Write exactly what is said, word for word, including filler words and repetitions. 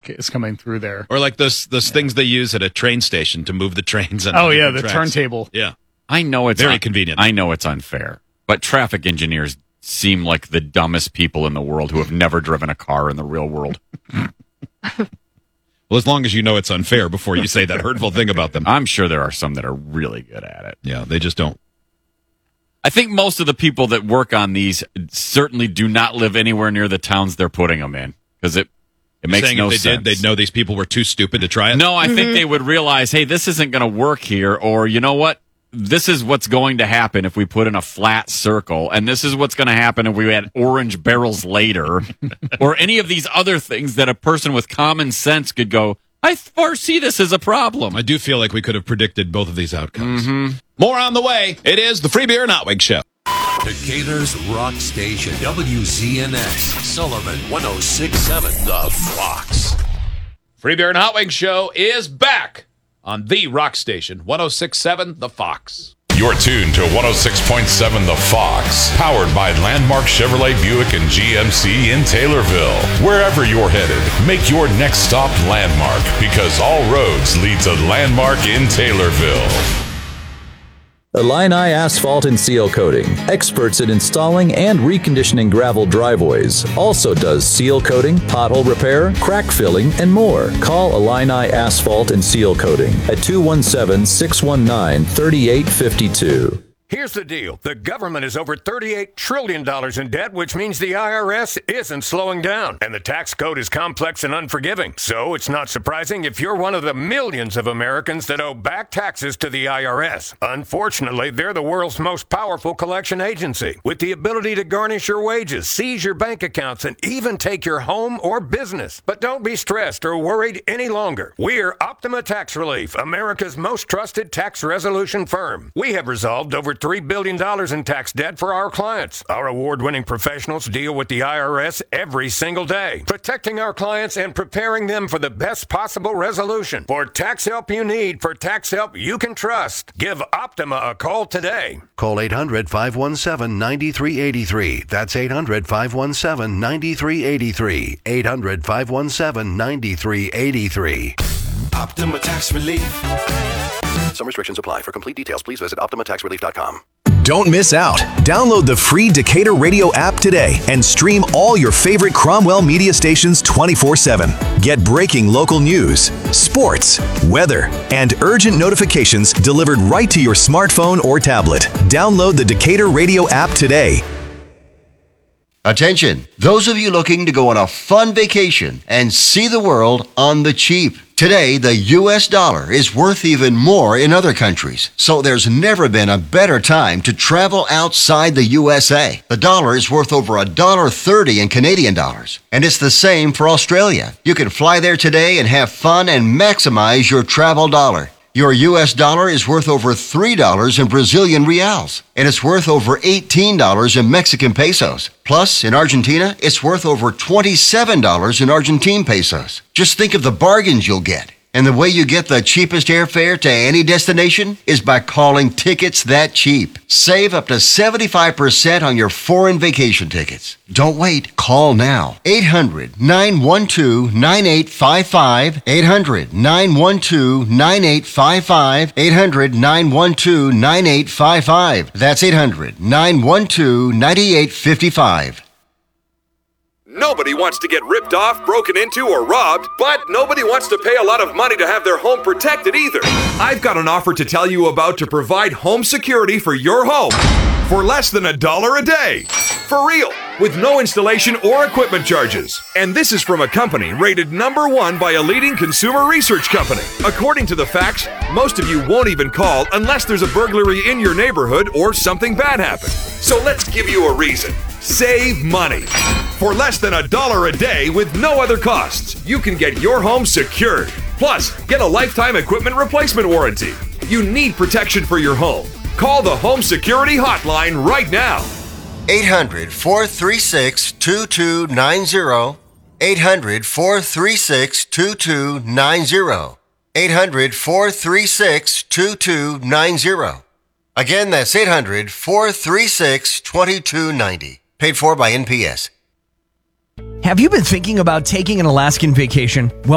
truck is coming through there. Or like those those yeah. things they use at a train station to move the trains. On oh, yeah, the tracks. turntable. Yeah. I know it's very un- convenient. I know it's unfair, but traffic engineers seem like the dumbest people in the world who have never driven a car in the real world. Well, as long as you know it's unfair before you say that hurtful thing about them. I'm sure there are some that are really good at it. Yeah, they just don't. I think most of the people that work on these certainly do not live anywhere near the towns they're putting them in, because it, it makes no if they sense. Did, they'd know these people were too stupid to try it? No, I mm-hmm. think they would realize, hey, this isn't going to work here, or you know what? This is what's going to happen if we put in a flat circle, and this is what's going to happen if we add orange barrels later, or any of these other things that a person with common sense could go, I foresee this as a problem. I do feel like we could have predicted both of these outcomes. Mm-hmm. More on the way. It is the Free Beer and Hotwig Show. Decatur's Rock Station, W Z N X, Sullivan one oh six point seven, The Fox. Free Beer and Hotwig Show is back on the Rock Station, one oh six point seven, The Fox. You're tuned to one oh six point seven The Fox, powered by Landmark Chevrolet Buick and G M C in Taylorville. Wherever you're headed, make your next stop Landmark, because all roads lead to Landmark in Taylorville. Illini Asphalt and Seal Coating, experts in installing and reconditioning gravel driveways. Also does seal coating, pothole repair, crack filling, and more. Call Illini Asphalt and Seal Coating at two one seven, six one nine, three eight five two. Here's the deal. The government is over thirty-eight trillion dollars in debt, which means the I R S isn't slowing down. And the tax code is complex and unforgiving. So it's not surprising if you're one of the millions of Americans that owe back taxes to the I R S. Unfortunately, they're the world's most powerful collection agency, with the ability to garnish your wages, seize your bank accounts, and even take your home or business. But don't be stressed or worried any longer. We're Optima Tax Relief, America's most trusted tax resolution firm. We have resolved over three billion dollars in tax debt for our clients. Our award-winning professionals deal with the I R S every single day, protecting our clients and preparing them for the best possible resolution. For tax help you need, for tax help you can trust, give Optima a call today. Call eight hundred, five one seven, nine three eight three. That's eight hundred, five one seven, nine three eight three. eight hundred, five one seven, nine three eight three. Optima Tax Relief. Some restrictions apply. For complete details, please visit optima tax relief dot com. Don't miss out. Download the free Decatur Radio app today and stream all your favorite Cromwell media stations twenty-four seven. Get breaking local news, sports, weather, and urgent notifications delivered right to your smartphone or tablet. Download the Decatur Radio app today. Attention, those of you looking to go on a fun vacation and see the world on the cheap. Today, the U S dollar is worth even more in other countries, so there's never been a better time to travel outside the U S A. The dollar is worth over one dollar thirty in Canadian dollars, and it's the same for Australia. You can fly there today and have fun and maximize your travel dollar. Your U S dollar is worth over three dollars in Brazilian reals, and it's worth over eighteen dollars in Mexican pesos. Plus, in Argentina, it's worth over twenty-seven dollars in Argentine pesos. Just think of the bargains you'll get. And the way you get the cheapest airfare to any destination is by calling Tickets That Cheap. Save up to seventy-five percent on your foreign vacation tickets. Don't wait. Call now. eight hundred, nine one two, nine eight five five. eight hundred, nine one two, nine eight five five. eight hundred, nine one two, nine eight five five. That's eight hundred, nine one two, nine eight five five. Nobody wants to get ripped off, broken into, or robbed, but nobody wants to pay a lot of money to have their home protected either. I've got an offer to tell you about to provide home security for your home for less than a dollar a day. For real, with no installation or equipment charges. And this is from a company rated number one by a leading consumer research company. According to the facts, most of you won't even call unless there's a burglary in your neighborhood or something bad happened. So let's give you a reason. Save money. For less than a dollar a day with no other costs, you can get your home secured. Plus, get a lifetime equipment replacement warranty. You need protection for your home. Call the Home Security Hotline right now. eight hundred, four three six, two two nine zero. eight hundred, four three six, two two nine zero. eight hundred, four three six, two two nine zero. Again, that's eight hundred, four three six, two two nine zero. Paid for by N P S. Have you been thinking about taking an Alaskan vacation? Well,